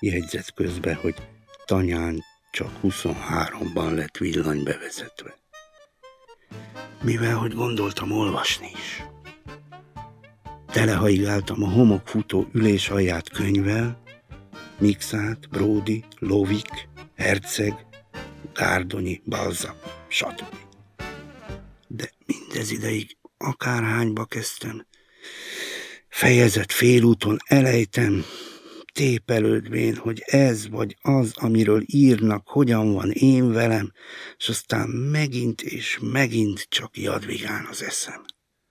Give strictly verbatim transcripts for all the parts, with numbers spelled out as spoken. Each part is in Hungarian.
Jegyzett közbe, hogy tanyán csak huszonháromban lett villany bevezetve. Mivel, hogy gondoltam olvasni is. Telehaigáltam a homokfutó ülés alját könyvvel, Mixát, Bródi, Lovik, Herceg, Gárdonyi, Balzac, stb. De mindez ideig akárhányba kezdtem, fejezet félúton elejtem, tépelődvén, hogy ez vagy az, amiről írnak, hogyan van én velem, és aztán megint és megint csak Jadvigán az eszem.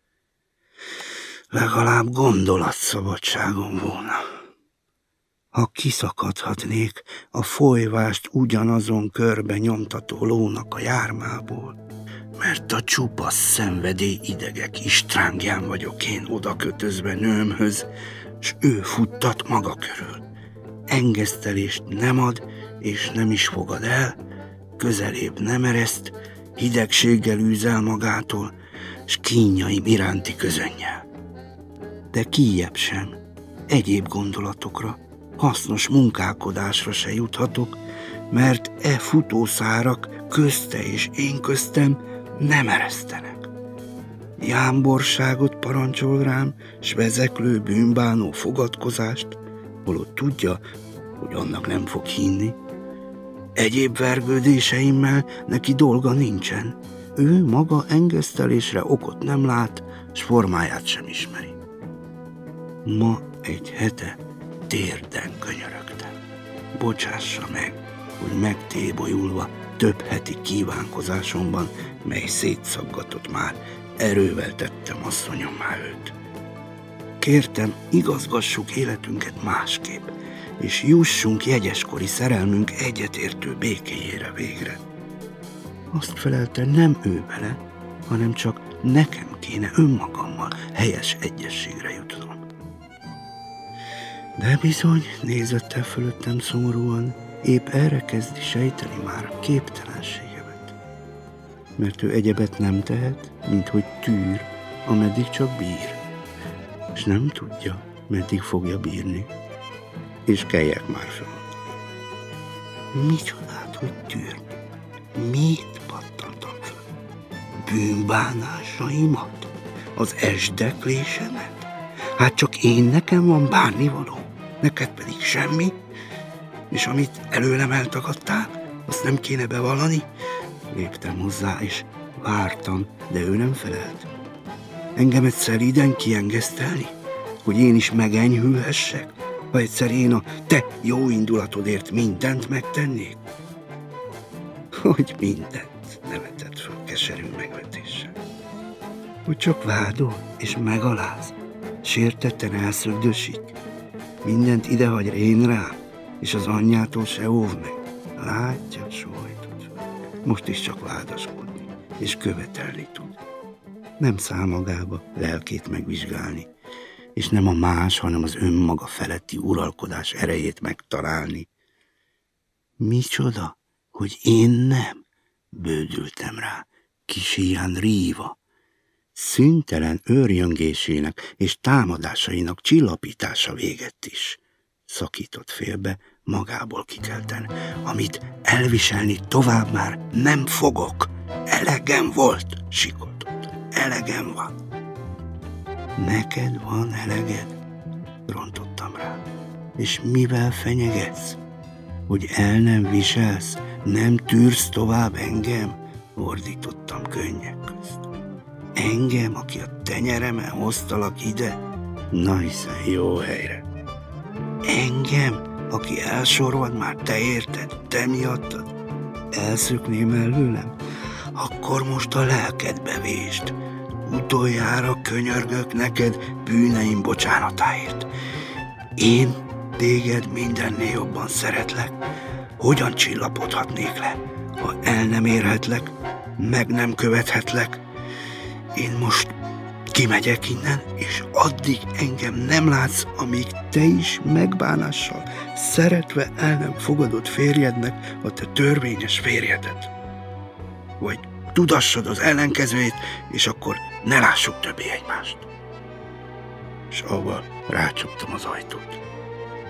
Legalább gondolatszabadságom volna. Ha kiszakadhatnék a folyvást ugyanazon körbe nyomtató lónak a jármából, mert a csupasz szenvedély idegek istrángján vagyok én odakötözve nőmhöz, s ő futtat maga körül. Engesztelést nem ad, és nem is fogad el, közelébb nem ereszt, hidegséggel űzel magától, s kínjaim iránti közönnyel. De kijjebb sem, egyéb gondolatokra, hasznos munkálkodásra se juthatok, mert e futószárak közte és én köztem nem eresztenek. Jámborságot parancsol rám, s vezeklő bűnbánó fogadkozást, holott tudja, hogy annak nem fog hinni. Egyéb vergődéseimmel neki dolga nincsen. Ő maga engesztelésre okot nem lát, s formáját sem ismeri. Ma egy hete térden könyörögtem. Bocsássa meg, hogy megtébolyulva több heti kívánkozásomban, mely szétszaggatott már, erővel tettem asszonyommá őt. Kértem, igazgassuk életünket másképp, és jussunk jegyeskori szerelmünk egyetértő békéjére végre. Azt felelte, nem ő vele, hanem csak nekem kéne önmagammal helyes egyességre jutnom. De bizony, nézett el fölöttem szomorúan, épp erre kezdi sejteni már a képtelenségemet. Mert ő egyebet nem tehet, mint hogy tűr, ameddig csak bír. És nem tudja, meddig fogja bírni. És kelljek már fel. Micsodát, hogy tűrni? Mit pattantam fel? Bűnbánásaimat? Az esdeklésemet? Hát csak én nekem van bánnivaló, neked pedig semmi? És amit előlem eltagadtál, azt nem kéne bevallani? Léptem hozzá, és vártam, de ő nem felelt. Engemet szelíden kiengesztelni, hogy én is megenyhülhessek, ha egyszer én a te jó indulatodért mindent megtennék? Hogy mindent, nevetett föl keserű megvetéssel. Hogy csak vádol és megaláz, sértetten elszögdösít, mindent idehagy rén rá, és az anyjától se óv meg. Látja, sóhajtott fel. Most is csak vádaskodni, és követelni tud. Nem száll magába lelkét megvizsgálni, és nem a más, hanem az önmaga feletti uralkodás erejét megtalálni. Micsoda, hogy én nem? Bődültem rá, kis ilyen ríva. Szüntelen őrjöngésének és támadásainak csillapítása végett is. Szakított félbe, magából kikelten, amit elviselni tovább már nem fogok. Elegem volt, sikoltott. Elegem van. Neked van eleged? Rontottam rá. És mivel fenyegetsz? Hogy el nem viselsz, nem tűrsz tovább engem? Ordítottam könnyek közt. Engem, aki a tenyeremen hoztalak ide? Na hiszen jó helyre. Engem, aki elsorvad már, te érted, te miattad? Elszökném előlem? Akkor most a lelkedbe vésd. Utoljára könyörgök neked bűneim bocsánatáért. Én téged mindennél jobban szeretlek. Hogyan csillapodhatnék le, ha el nem érhetlek, meg nem követhetlek? Én most kimegyek innen, és addig engem nem látsz, amíg te is megbánással, szeretve el nem fogadod férjednek a te törvényes férjedet. Vagy tudassad az ellenkezőjét, és akkor ne lássuk többé egymást. És avval rácsaptam az ajtót.